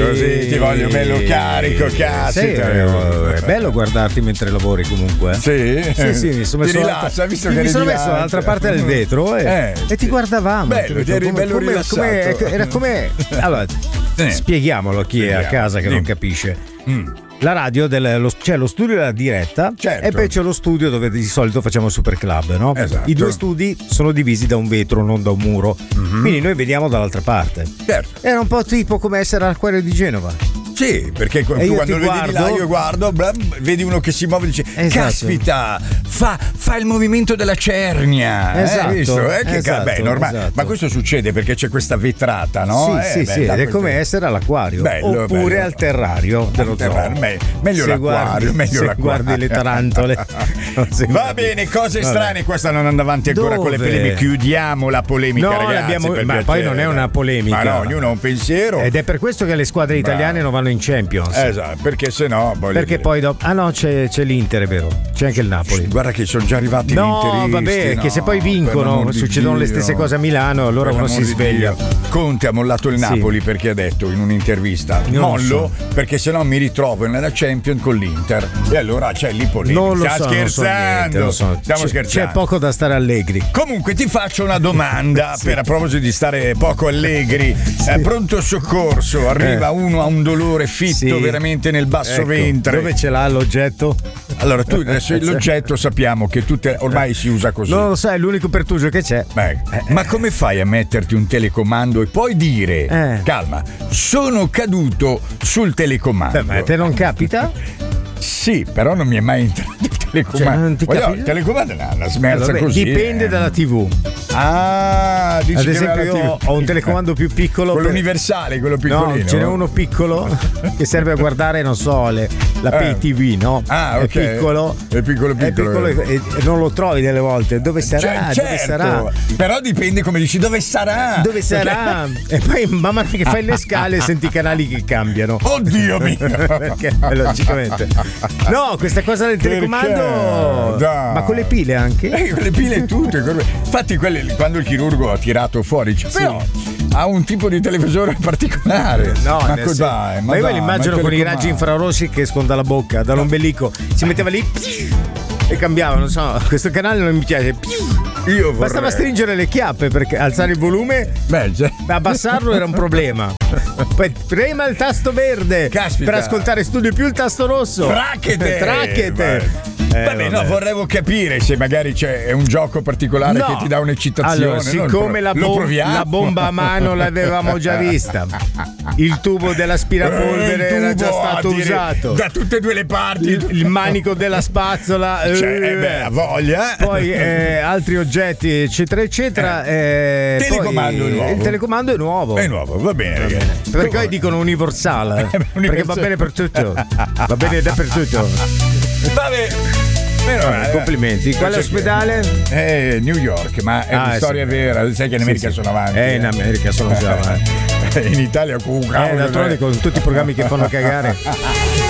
Così ti voglio bello carico, cazzo. Sì, è bello guardarti mentre lavori comunque. Sì, mi sono messo rilassa, visto che mi sono messo dall'altra parte del vetro e ti guardavamo. Bello, ti eri bello rilassato. Era come. Allora, spieghiamolo a chi è a casa che non capisce. La radio c'è lo studio della diretta, certo, e poi c'è lo studio dove di solito facciamo Super Club, no? Esatto. I due studi sono divisi da un vetro, non da un muro. Quindi noi vediamo dall'altra parte. Certo. Era un po' tipo come essere all'Acquario di Genova. Sì, perché tu quando lo vedi là, io guardo, vedi uno che si muove e dice: caspita, fa il movimento della cernia. Esatto. Visto? Esatto, normale. esatto. Ma questo succede perché c'è questa vetrata, no? Sì, ed è come essere all'acquario. Bello, oppure bello. al terrario dello zoo. Meglio l'acquario, meglio l'acquario. Guardi le tarantole. Va bene, cose strane. Qua stanno andando avanti ancora con le polemiche. Chiudiamo la polemica, ragazzi. Ma poi non è una polemica. Ma no, ognuno ha un pensiero. Ed è per questo che le squadre italiane non vanno in Champions. Esatto, perché se no. Perché poi dopo. Ah no, c'è l'Inter, è vero. C'è anche il Napoli. Guarda che sono già arrivati gli interisti. No, vabbè, che se poi vincono succedono le stesse cose a Milano, allora uno si sveglia. Conte ha mollato il Napoli perché ha detto in un'intervista: mollo perché se no mi ritrovo nella Champions con l'Inter. E allora c'è lì polemica. Non lo Stiamo scherzando. Stiamo scherzando. C'è poco da stare allegri. Comunque ti faccio una domanda a proposito di stare poco allegri. Pronto soccorso, arriva uno a un dolore fitto veramente nel basso ventre. Dove ce l'ha l'oggetto? Allora tu adesso l'oggetto sappiamo che ormai si usa così. Non lo sai, è l'unico pertugio che c'è. Ma come fai a metterti un telecomando e poi dire calma, sono caduto sul telecomando? Ma te non capita? Sì, però non mi è mai entrato il telecomando. Il telecomando è una smerza così. Dipende dalla TV. Dici ad esempio io ho un telecomando più piccolo, quello universale, quello piccolino. No, ce n'è uno piccolo che serve a guardare, non so, la Pay TV, no? È piccolo. È piccolo e non lo trovi delle volte. Dove sarà? Certo, dove sarà? Però dipende, come dici, dove sarà? Dove sarà? E poi man mano che fai le scale senti i canali che cambiano. Oddio mio. Perché logicamente. No, questa cosa del telecomando. Ma con le pile anche? Con le pile e tutto. Infatti quando il chirurgo ha tirato fuori però ha un tipo di televisore particolare. No, ma io me l'immagino con i raggi infrarossi che escono dalla bocca, dall'ombelico. Si metteva lì e cambiava, non so, questo canale non mi piace. Bastava stringere le chiappe perché alzare il volume, abbassarlo era un problema. Poi prema il tasto verde. Caspita. Per ascoltare Studio Più il tasto rosso. Tracchete. No, vorrevo capire se magari c'è un gioco particolare che ti dà un'eccitazione. Allora, siccome la bomba a mano l'avevamo già vista, il tubo dell'aspirapolvere era già stato usato da tutte e due le parti, il manico della spazzola, a voglia. Poi altri oggetti, eccetera, eccetera. Telecomando poi, è nuovo. Il telecomando è nuovo. È nuovo, va bene, ragazzi. Perché poi dicono universale, perché va bene per tutto. Va bene dappertutto. Vabbè. Complimenti. Quale ospedale? New York, ma è una storia vera. Sai che in America sono avanti. In America sono già avanti. In Italia comunque. D'altronde con tutti i programmi che fanno cagare.